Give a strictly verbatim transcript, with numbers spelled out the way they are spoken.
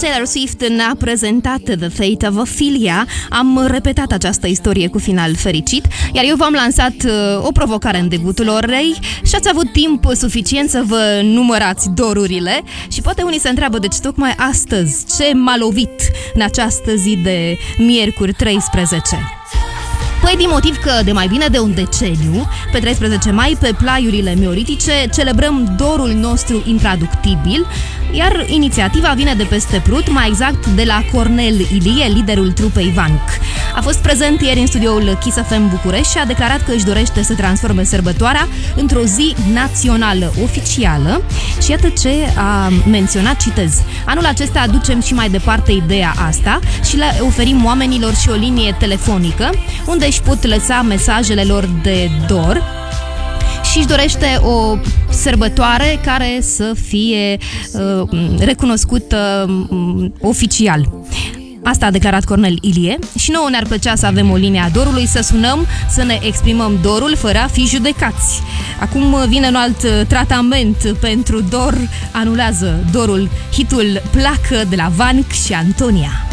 Taylor Swift ne-a prezentat The Fate of Ophelia. Am repetat această istorie cu final fericit, iar eu v-am lansat uh, o provocare în debutul orei și ați avut timp suficient să vă numărați dorurile. Și poate unii se întreabă, deci tocmai astăzi, ce m-a lovit în această zi de miercuri treisprezece? Păi din motiv că de mai bine de un deceniu, pe treisprezece mai, pe plaiurile meoritice, celebrăm dorul nostru intraductibil, iar inițiativa vine de peste Prut, mai exact de la Cornel Ilie, liderul trupei Vank. A fost prezent ieri în studioul Kiss F M București și a declarat că își dorește să transforme sărbătoarea într-o zi națională oficială și iată ce a menționat, citez: anul acesta aducem și mai departe ideea asta și le oferim oamenilor și o linie telefonică unde își pot lăsa mesajele lor de dor și își dorește o sărbătoare care să fie uh, recunoscută uh, oficial. Asta a declarat Cornel Ilie și nouă ne-ar plăcea să avem o linie a dorului, să sunăm, să ne exprimăm dorul fără a fi judecați. Acum vine un alt tratament pentru dor, anulează dorul hitul Placă de la Vank și Antonia.